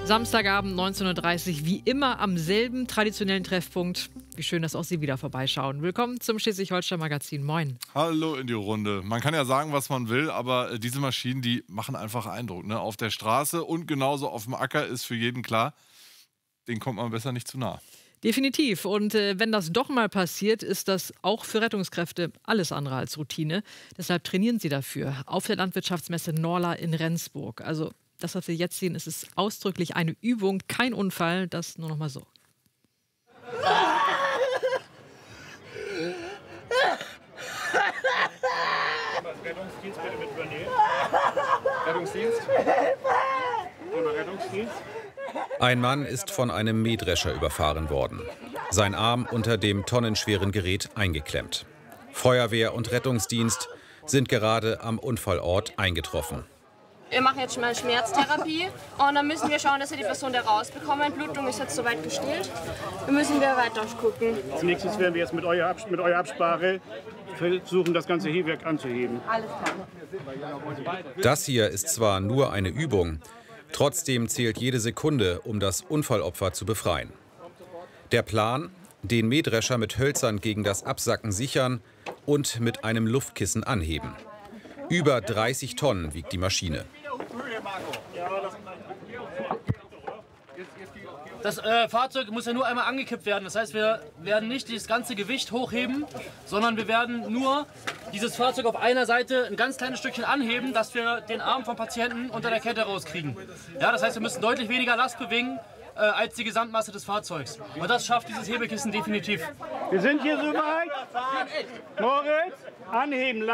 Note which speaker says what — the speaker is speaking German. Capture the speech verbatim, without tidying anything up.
Speaker 1: Samstagabend neunzehn Uhr dreißig, wie immer am selben traditionellen Treffpunkt. Wie schön, dass auch Sie wieder vorbeischauen. Willkommen zum Schleswig-Holstein-Magazin. Moin.
Speaker 2: Hallo in die Runde. Man kann ja sagen, was man will, aber diese Maschinen, die machen einfach Eindruck. Ne? Auf der Straße und genauso auf dem Acker ist für jeden klar, den kommt man besser nicht zu nah.
Speaker 1: Definitiv. Und äh, wenn das doch mal passiert, ist das auch für Rettungskräfte alles andere als Routine. Deshalb trainieren sie dafür auf der Landwirtschaftsmesse Norla in Rendsburg. Also das, was wir jetzt sehen, ist es ausdrücklich eine Übung, kein Unfall. Das nur noch mal so.
Speaker 3: Rettungsdienst bitte mit übernehmen. Rettungsdienst. Rettungsdienst.
Speaker 4: Ein Mann ist von einem Mähdrescher überfahren worden. Sein Arm unter dem tonnenschweren Gerät eingeklemmt. Feuerwehr und Rettungsdienst sind gerade am Unfallort eingetroffen.
Speaker 5: Wir machen jetzt schon mal Schmerztherapie und dann müssen wir schauen, dass wir die Person da rausbekommen. Blutung ist jetzt soweit gestillt. Dann müssen wir weiter gucken.
Speaker 3: Als nächstes werden wir jetzt mit eurer, Abs mit eurer Absprache versuchen, das ganze Hebwerk anzuheben.
Speaker 5: Alles klar.
Speaker 4: Das hier ist zwar nur eine Übung, trotzdem zählt jede Sekunde, um das Unfallopfer zu befreien. Der Plan: den Mähdrescher mit Hölzern gegen das Absacken sichern und mit einem Luftkissen anheben. Über dreißig Tonnen wiegt die Maschine.
Speaker 6: Das äh, Fahrzeug muss ja nur einmal angekippt werden. Das heißt, wir werden nicht das ganze Gewicht hochheben, sondern wir werden nur dieses Fahrzeug auf einer Seite ein ganz kleines Stückchen anheben, dass wir den Arm vom Patienten unter der Kette rauskriegen. Ja, das heißt, wir müssen deutlich weniger Last bewegen äh, als die Gesamtmasse des Fahrzeugs. Und das schafft dieses Hebekissen definitiv.
Speaker 3: Wir sind hier soweit. Moritz, anheben.